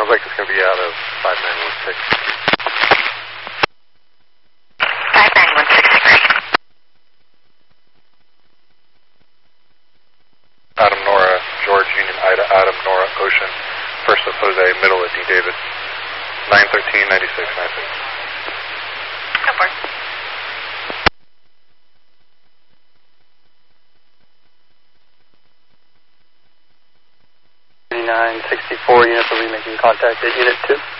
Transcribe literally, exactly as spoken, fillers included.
like it's going to be out of five nine one six. five nine one six three. Adam Nora, George Union Ida Adam Nora Ocean, first of Jose, middle of D David, nine thirteen ninety-six ninety-six. Go for it. nine sixty-four units will be making contact at Unit two.